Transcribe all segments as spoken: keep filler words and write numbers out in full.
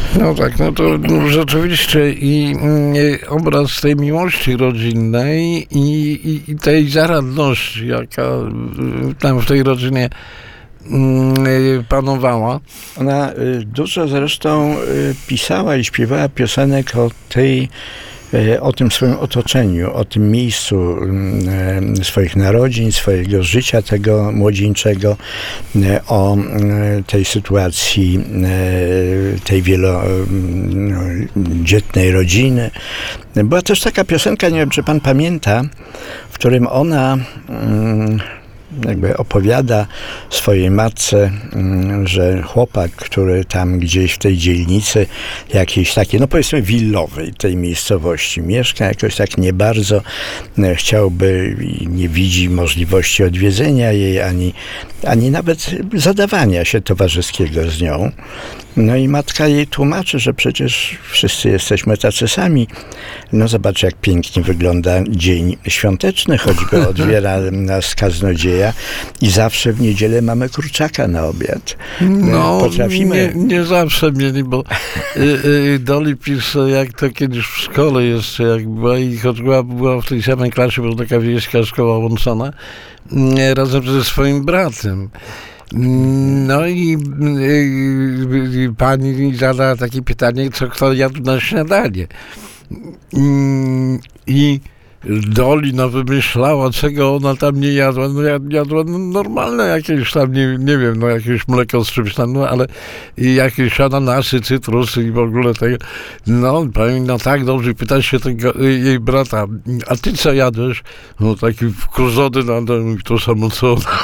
No tak, no to no, rzeczywiście i, i obraz tej miłości rodzinnej i, i, i tej zaradności, jaka tam w tej rodzinie y, panowała. Ona y, dużo zresztą y, pisała i śpiewała piosenek o tej o tym swoim otoczeniu, o tym miejscu swoich narodzin, swojego życia tego młodzieńczego, o tej sytuacji tej wielodzietnej rodziny. Była też taka piosenka, nie wiem, czy pan pamięta, w którym ona jakby opowiada swojej matce, że chłopak, który tam gdzieś w tej dzielnicy jakiejś takiej, no powiedzmy willowej tej miejscowości mieszka, jakoś tak nie bardzo chciałby i nie widzi możliwości odwiedzenia jej, ani, ani nawet zadawania się towarzyskiego z nią. No i matka jej tłumaczy, że przecież wszyscy jesteśmy tacy sami. No zobacz, jak pięknie wygląda dzień świąteczny, choćby odbiera nas kaznodzieja i zawsze w niedzielę mamy kurczaka na obiad. No, Potrafimy... nie, nie zawsze mieli, bo y, y, Doli pisze, jak to kiedyś w szkole jeszcze, jak była i chodziła, była w tej samej klasie, bo taka wiejska szkoła łączona, y, razem ze swoim bratem. No i y, y, pani zadała takie pytanie, co kto jadł na śniadanie. Y, I Doli no wymyślała, czego ona tam nie jadła. No jadła no, normalne jakieś tam, nie, nie wiem, no jakieś mleko z czymś tam, no ale jakieś ananasy, cytrusy i w ogóle tego. No powiem, no tak, dobrze, pyta się tego jej brata, a ty co jadłeś? No taki wkurzony nadal, to samo co ona.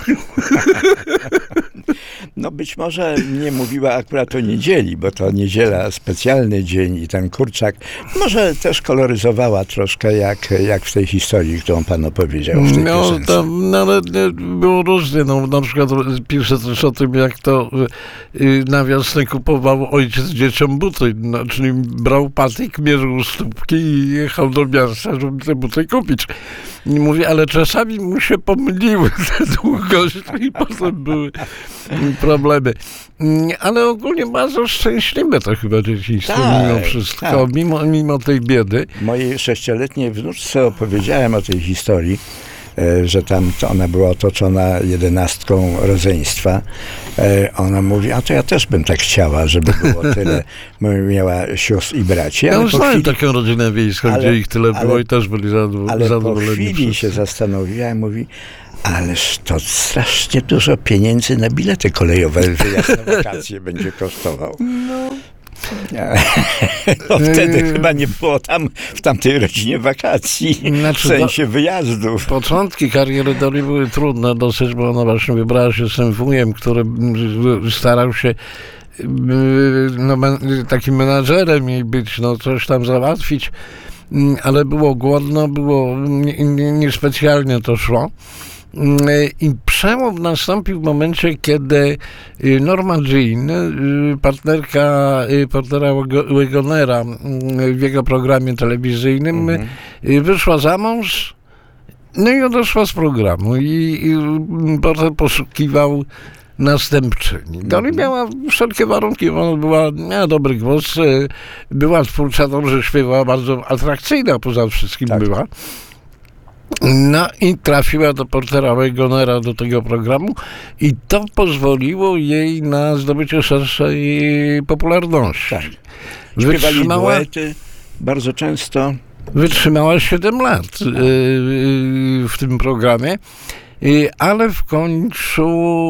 No być może nie mówiła akurat o niedzieli, bo to niedziela, specjalny dzień i ten kurczak. Może też koloryzowała troszkę, jak, jak w tej historii, którą pan opowiedział w tej no, piosence. Tam, no, ale było różnie. No, na przykład pisze też o tym, jak to y, na wiosnę kupował ojciec dzieciom buty. No, czyli brał patyk, mierzył stópki i jechał do miasta, żeby te buty kupić. I mówi, ale czasami mu się pomyliły te długości i potem były problemy. Ale ogólnie bardzo szczęśliwe to chyba dzieciństwo, tak, mimo wszystko, tak. mimo, mimo tej biedy. Mojej sześcioletniej wnuczce opowiedziałem o tej historii, że tam to ona była otoczona jedenastką rodzeństwa. Ona mówi, a to ja też bym tak chciała, żeby było tyle. Miała sióstr i braci. Ja ale już po znałem chwili, taką rodzinę wiejską, ale, gdzie ich tyle ale, było i też byli zadowoleni. ale zadowoleni po chwili wszyscy. się zastanowiła i mówi, ależ to strasznie dużo pieniędzy na bilety kolejowe wyjazd na wakacje będzie kosztował. No. No wtedy yy, chyba nie było tam w tamtej rodzinie wakacji, znaczy, w sensie wyjazdów. Początki kariery Doli były trudne dosyć, bo ona właśnie wybrała się z tym wujem, który starał się no, takim menadżerem jej być, no coś tam załatwić, ale było głodno, było niespecjalnie to szło. I przełom nastąpił w momencie, kiedy Norma Jean, partnerka Portera Wagonera w jego programie telewizyjnym, mm-hmm. wyszła za mąż, no i odeszła z programu i, i potem poszukiwał następczyni. Doli miała wszelkie warunki, ona była, miała dobry głos, była twórcza, dobrze śpiewała, bardzo atrakcyjna poza wszystkim tak. była. No i trafiła do Portera Wagonera, do tego programu i to pozwoliło jej na zdobycie szerszej popularności. Tak. Śpiewali duety bardzo często. Wytrzymała siedem lat yy, yy, w tym programie, yy, ale w końcu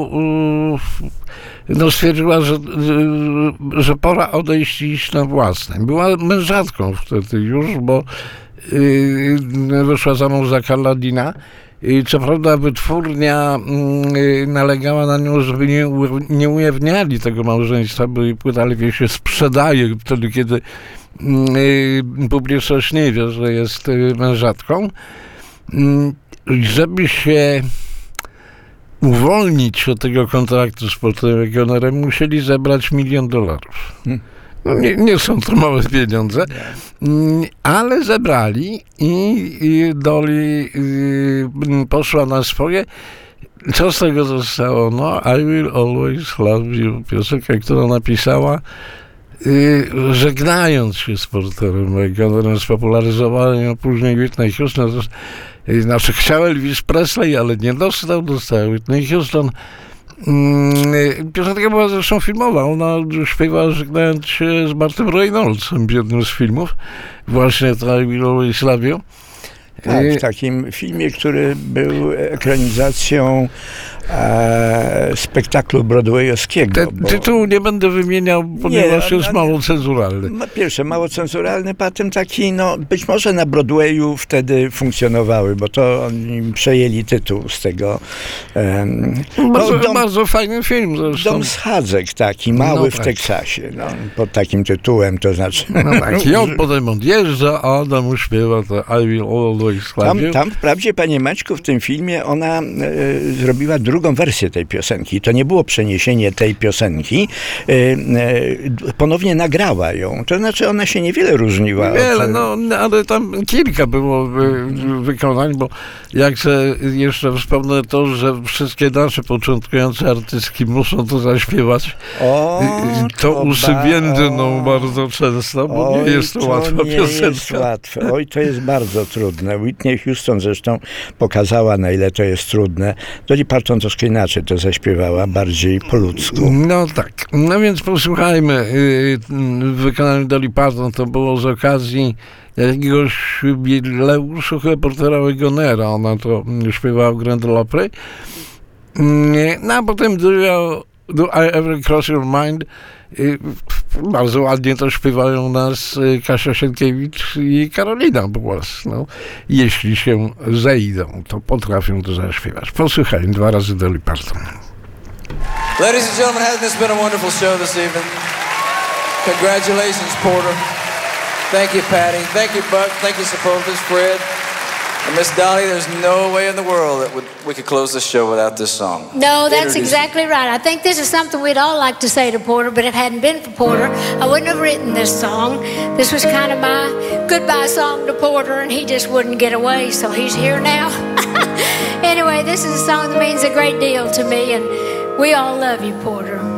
yy, no stwierdziła, że, yy, że pora odejść i iść na własne. Była mężatką wtedy już, bo Yy, wyszła za mąż za Kaladina. Yy, co prawda wytwórnia yy, nalegała na nią, żeby nie, nie ujawniali tego małżeństwa, bo jej płyta lepiej się sprzedaje wtedy, kiedy yy, publiczność nie wie, że jest yy, mężatką. Yy, żeby się uwolnić od tego kontraktu z Porterem Wagonerem, musieli zebrać milion dolarów. Hmm. No nie, nie są to małe pieniądze, ale zebrali i, i Doli y, poszła na swoje. Co z tego zostało? No, I Will Always Love You, piosenkę, którą napisała y, żegnając się z Porterem, Gonerem spopularyzowali ją później Whitney Houston. Y, znaczy chciał Elvis Presley, ale nie dostał, dostała Whitney Houston. Mm, piosenka była zresztą filmowa. Ona śpiewała żegnając się z Bartem Reynoldsem w jednym z filmów. Właśnie to I Will Always Love You. Tak, w takim filmie, który był ekranizacją e, spektaklu broadwayowskiego. Ten bo... tytuł nie będę wymieniał, ponieważ Nie, jest a- mało cenzuralny. Ma- Pierwsze, mało cenzuralny, potem taki, no być może na Broadwayu wtedy funkcjonowały, bo to oni przejęli tytuł z tego. em, Bardzo, no, dom, bardzo fajny film zresztą. dom schadzek taki, mały No w tak. Teksasie, no, pod takim tytułem, to znaczy. No tak, i on potem odjeżdża, a Adam mu śpiewa to I Will Always Love Tam, You. tam wprawdzie, panie Maćku, w tym filmie ona e, zrobiła drugą wersję tej piosenki. To nie było przeniesienie tej piosenki. E, e, ponownie nagrała ją. To znaczy ona się niewiele różniła. Wiele, od, no, ale tam kilka było y, wykonań, bo jak se jeszcze wspomnę to, że wszystkie nasze początkujące artystki muszą to zaśpiewać, O, y, to usywiędną ba- bardzo często, bo Oj, nie jest to łatwa nie jest piosenka. łatwe. Oj, to jest bardzo trudne. Whitney Houston zresztą pokazała, na ile to jest trudne. Dolly Parton troszkę inaczej to zaśpiewała, bardziej po ludzku. No tak, no więc posłuchajmy, y, w wykonaniu Dolly Parton to było z okazji jakiegoś jubileuszu chyba Portera Wagonera, ona to śpiewała w Grand Ole Opry. Nie, no a potem Do, you, do I Ever Cross Your Mind? Y, Bardzo ładnie to śpiewają nas y, Kasia Sienkiewicz i Karolina Błas. No, jeśli się zejdą, to potrafią to zaśpiewać. Posłuchajmy dwa razy Dolly Parton. Ladies and gentlemen, hasn't this been a wonderful show this evening? Congratulations, Porter. Thank you, Patty. Thank you, Buck. Thank you, Sophocles, Fred. And Miss Dolly, there's no way in the world that would, we could close this show without this song. No, that's Introduce- exactly right. I think this is something we'd all like to say to Porter, but if it hadn't been for Porter, I wouldn't have written this song. This was kind of my goodbye song to Porter, and he just wouldn't get away, so he's here now. Anyway, this is a song that means a great deal to me, and we all love you, Porter.